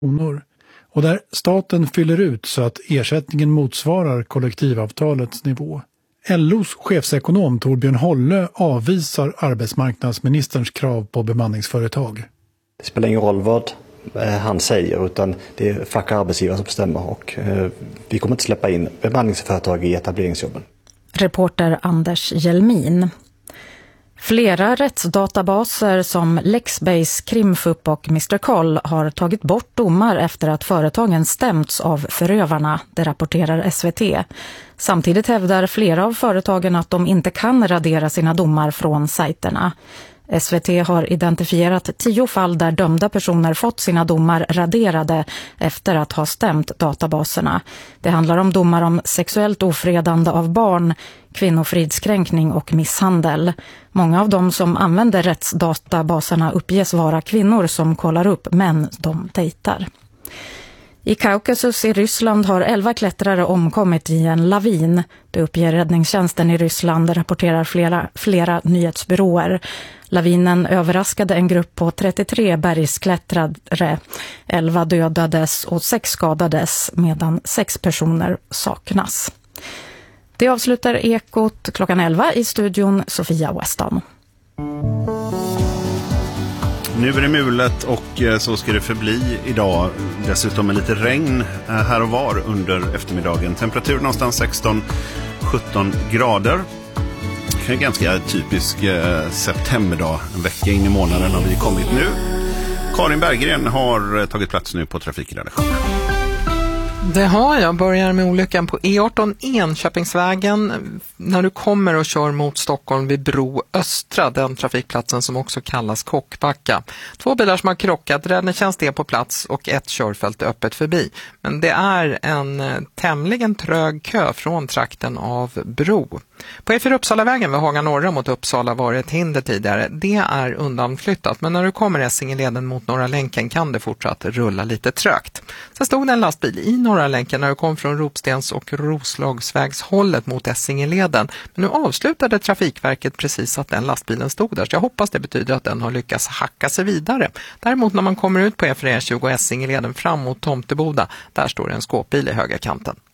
kronor. Och där staten fyller ut så att ersättningen motsvarar kollektivavtalets nivå. LOs chefsekonom Torbjörn Holle avvisar arbetsmarknadsministerns krav på bemanningsföretag. Det spelar ingen roll vad han säger, utan det är fack och arbetsgivare som bestämmer, och vi kommer inte släppa in bemanningsföretag i etableringsjobben. Reporter Anders Hjelmin. Flera rättsdatabaser som Lexbase, Krimfup och Mr. Koll har tagit bort domar efter att företagen stämts av förövarna, det rapporterar SVT. Samtidigt hävdar flera av företagen att de inte kan radera sina domar från sajterna. SVT har identifierat 10 fall där dömda personer fått sina domar raderade efter att ha stämt databaserna. Det handlar om domar om sexuellt ofredande av barn, kvinnofridskränkning och misshandel. Många av dem som använder rättsdatabaserna uppges vara kvinnor som kollar upp män de dejtar. I Kaukasus i Ryssland har 11 klättrare omkommit i en lavin. Det uppger räddningstjänsten i Ryssland, rapporterar flera nyhetsbyråer. Lavinen överraskade en grupp på 33 bergsklättrare. 11 dödades och 6 skadades, medan 6 personer saknas. Det avslutar Ekot klockan 11 i studion Sofia Weston. Nu är det mulet och så ska det förbli idag. Dessutom med lite regn här och var under eftermiddagen. Temperatur någonstans 16-17 grader. Det är en ganska typisk septemberdag. En vecka in i månaden har vi kommit nu. Karin Berggren har tagit plats nu på trafikredaktionen. Det har jag. Börjar med olyckan på E18 Enköpingsvägen när du kommer och kör mot Stockholm vid Bro Östra, den trafikplatsen som också kallas Kockbacka. 2 bilar som har krockat, räddningstjänst är på plats och ett körfält är öppet förbi. Men det är en tämligen trög kö från trakten av Bro. På E4 Uppsalavägen vid Haga Norra mot Uppsala var det ett hinder tidigare. Det är undanflyttat, men när du kommer Essingeleden mot Norra länken kan det fortsatt rulla lite trögt. Sen stod det en lastbil i Norra länken när du kom från Ropstens och Roslagsvägshållet mot Essingeleden. Men nu avslutade Trafikverket precis att den lastbilen stod där, så jag hoppas det betyder att den har lyckats hacka sig vidare. Däremot när man kommer ut på E4 E20 och Essingeleden fram mot Tomteboda, där står det en skåpbil i höga kanten.